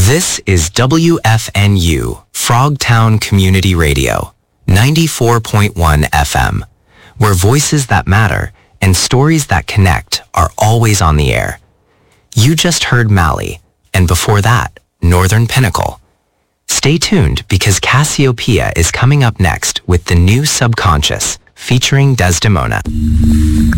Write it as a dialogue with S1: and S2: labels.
S1: This is WFNU, Frogtown Community Radio, 94.1 FM, where voices that matter and stories that connect are always on the air. You just heard Mali, and before that, Northern Pinnacle. Stay tuned because Cassiopeia is coming up next with the new Subconscious featuring Desdemona.